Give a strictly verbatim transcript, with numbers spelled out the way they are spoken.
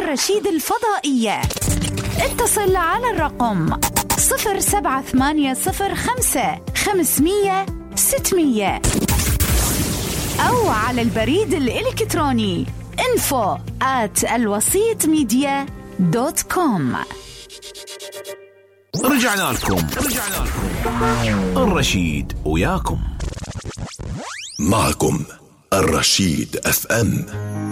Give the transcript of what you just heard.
الرشيد الفضائية. اتصل على الرقم صفر سبعة ثمانية صفر خمسة خمسمية ستمية أو على البريد الإلكتروني info at الوسيط ميديا دوت كوم. رجعنا لكم رجعنا لكم الرشيد وياكم. معكم الرشيد اف ام.